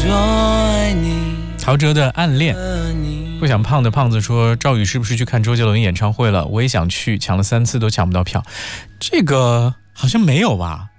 陶喆的暗恋。不想胖的胖子说，赵宇是不是去看周杰伦演唱会了？我也想去，抢了3次都抢不到票。这个好像没有吧？